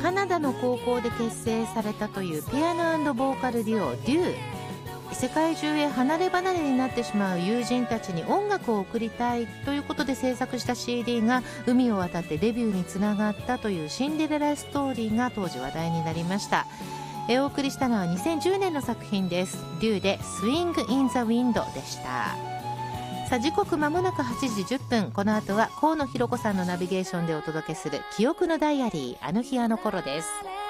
カナダの高校で結成されたというピアノ&ボーカルデュオデュー。世界中へ離れ離れになってしまう友人たちに音楽を送りたいということで制作した CD が海を渡ってデビューにつながったというシンデレラストーリーが当時話題になりました。お送りしたのは2010年の作品です。デューで Swing in the Wind でした。さあ時刻まもなく8時10分。この後は河野ひろ子さんのナビゲーションでお届けする記憶のダイアリー、あの日あの頃です。